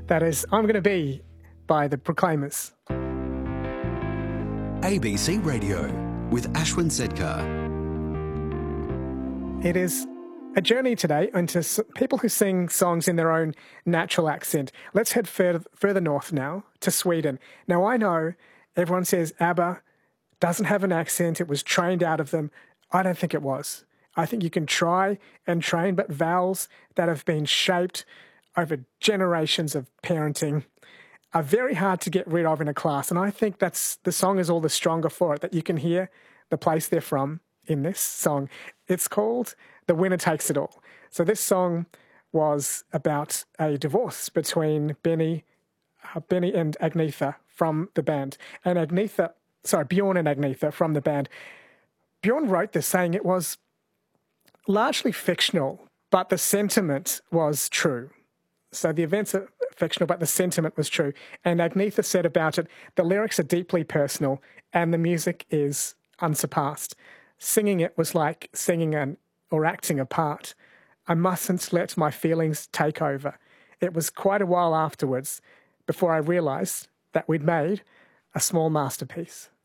That is I'm Gonna Be by the Proclaimers. ABC Radio with Ashwin Sedkar. It is a journey today into people who sing songs in their own natural accent. Let's head further north now to Sweden. Now, I know everyone says ABBA doesn't have an accent. It was trained out of them. I don't think it was. I think you can try and train, but vowels that have been shaped over generations of parenting are very hard to get rid of in a class. And I think the song is all the stronger for it, that you can hear the place they're from in this song. It's called The Winner Takes It All. So this song was about a divorce between Benny and Agnetha from the band. And Bjorn and Agnetha from the band. Bjorn wrote this saying it was largely fictional, but the sentiment was true. So the events are fictional, but the sentiment was true. And Agnetha said about it, the lyrics are deeply personal and the music is unsurpassed. Singing it was like singing or acting a part. I mustn't let my feelings take over. It was quite a while afterwards before I realised that we'd made a small masterpiece.